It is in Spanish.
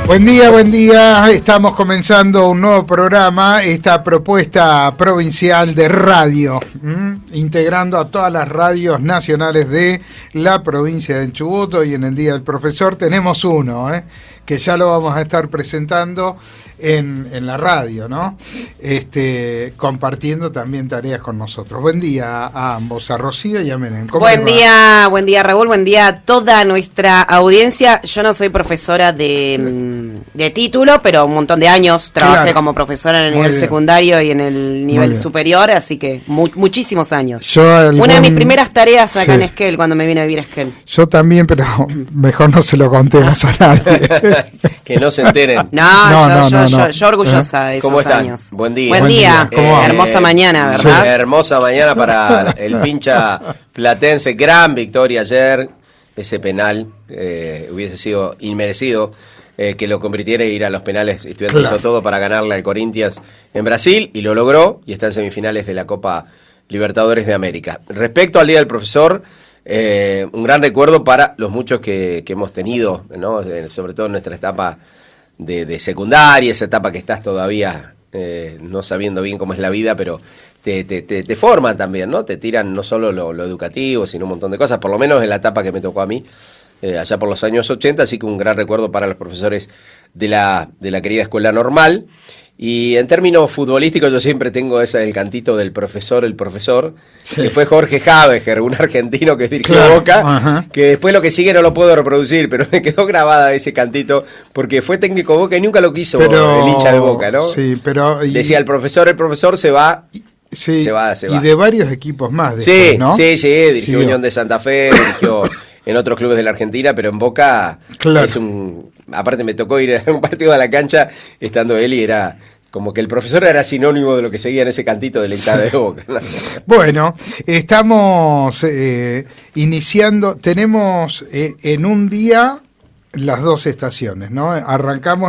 Buen día, buen día. Estamos comenzando un nuevo programa, esta propuesta provincial de radio, integrando a todas las radios nacionales de la provincia de Chubut. Y en el Día del Profesor tenemos uno, que ya lo vamos a estar presentando en la radio, ¿no? Compartiendo también tareas con nosotros. Buen día a ambos, a Rocío y a Menem. Buen día Raúl, buen día a toda nuestra audiencia. Yo no soy profesora de título, pero un montón de años trabajé como profesora en el nivel secundario y en el nivel superior, así que muchísimos años. Una de mis primeras tareas acá en Esquel, cuando me vine a vivir a Esquel. Yo también, pero mejor no se lo contemos a nadie. Que no se enteren. Yo orgullosa de esos años. Buen día. Buen día. Hermosa mañana, ¿verdad? Sí. Hermosa mañana para el pincha platense. Gran victoria ayer. Ese penal hubiese sido inmerecido que lo convirtiera e ir a los penales. Estudiantes hizo todo para ganarle al Corinthians en Brasil y lo logró y está en semifinales de la Copa Libertadores de América. Respecto al Día del Profesor, un gran recuerdo para los muchos que hemos tenido, ¿no? Sobre todo en nuestra etapa de secundaria, esa etapa que estás todavía no sabiendo bien cómo es la vida, pero te forman también, ¿no? Te tiran no solo lo educativo, sino un montón de cosas, por lo menos en la etapa que me tocó a mí, allá por los años 80, así que un gran recuerdo para los profesores de la querida Escuela Normal. Y en términos futbolísticos yo siempre tengo el cantito del profesor, el profesor, que fue Jorge Habeger, un argentino que dirigió Boca, que después lo que sigue no lo puedo reproducir, pero me quedó grabada ese cantito, porque fue técnico de Boca y nunca lo quiso el hincha de Boca, ¿no? Sí, pero... Decía el profesor se va... Sí, se va. Y de varios equipos más después, ¿no? Sí, dirigió Unión de Santa Fe, dirigió en otros clubes de la Argentina, pero en Boca es aparte me tocó ir a un partido de la cancha estando él y era como que el profesor era sinónimo de lo que seguía en ese cantito de la hinchada de Boca. Bueno, estamos iniciando, tenemos en un día las dos estaciones, ¿no? Arrancamos